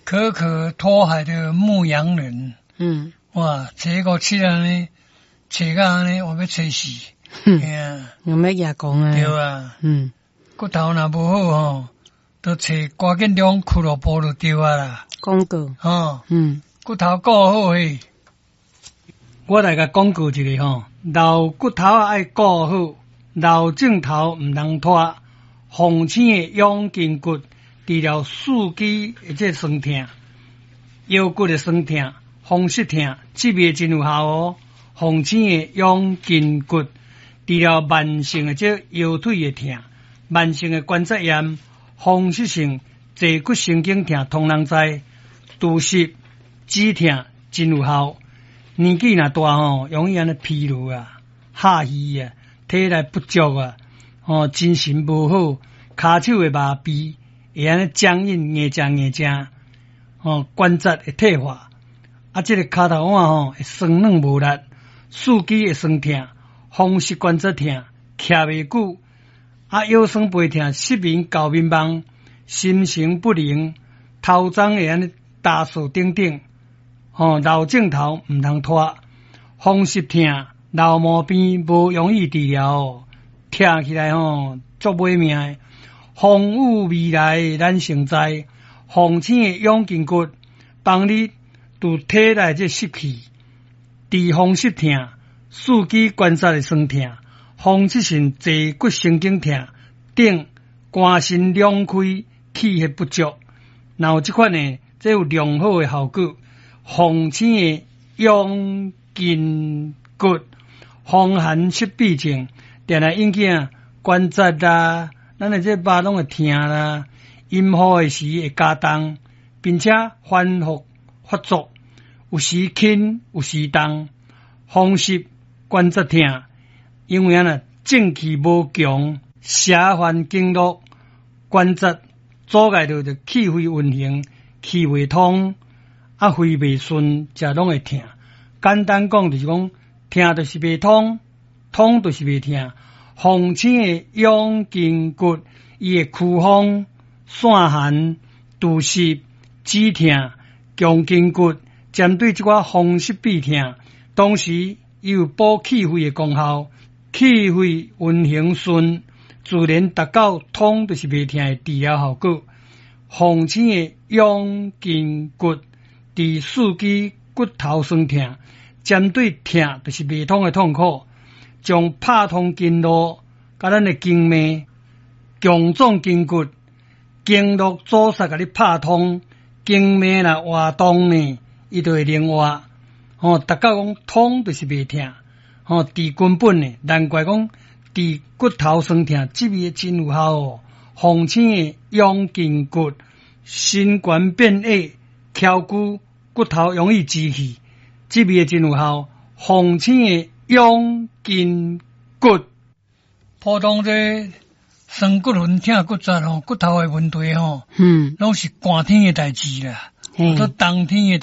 可可托海的牧羊人。哇，这个吃安尼，吃到安尼，我要吹死。 有咩嘢讲啊？ 对啊。骨头若无好吼，都找赶紧中俱乐部就对啊啦。 广告。 骨头顾好嘿。我来甲广告一个吼，老骨头爱顾好，老镜头毋通拖。红星的养筋骨，治疗四肢或者酸痛、腰骨的酸痛、风湿痛，这味真有效哦。红星的养筋骨，治疗慢性的这腰腿的痛、慢性的关节炎、风湿性坐骨神经痛，通人知。肚湿、止痛真有效。年纪若大吼，容易安尼疲劳啊、下虚啊、体力不足啊。精神无好，骹手会麻痹，会安尼僵硬、硬正，关节会退化，这个骹头腕会酸软无力，四肢会酸痛，风湿关节痛，徛袂久，腰酸背痛，失眠、搞迷茫，心神不宁，头鬃会安尼打扫等等，老镜头毋通拖，风湿痛、老毛病无容易治疗。听起来足买命的，风雨未来咱成灾，红星的养筋骨，帮你除体内这湿气，治风湿痛、四肢关节的酸痛、风湿性坐骨神经痛等，肝肾两开，气血不足，然后这款呢，这有良好的效果。红星的养筋骨，风寒湿痹症。定来引起关节啦，咱的这肉拢会痛啦，阴雨的时会加重，并且反复发作，有时轻，有时重，风湿关节痛，因为正气无强，邪烦经络，关节阻碍着气血运行，气未通，肺未顺，这拢会痛。简单讲就是讲，痛就是袂通，通就是袂痛。红星的养筋骨，伊会驱风、散寒、肚湿、止痛、强筋骨，针对这款风湿痹痛，同时伊有补气血的功效，气血运行顺，自然达到通就是袂痛的治疗效果。红星的养筋骨，治四肢骨头酸痛，针对痛就是袂通的痛苦。将拍通经络，甲咱的经脉、强壮筋骨、经络阻塞，甲你拍通，经脉若活动呢，伊就会灵活。达到讲通就是袂痛，治根本呢，难怪讲治骨头酸痛，这味真有效哦。红星的养筋骨，心冠变矮、翘骨、骨头容易积气，这味真有效。红星的养筋骨，普通这酸骨轮、痛骨折骨头的问题拢是寒天的代志啦，都冬天的。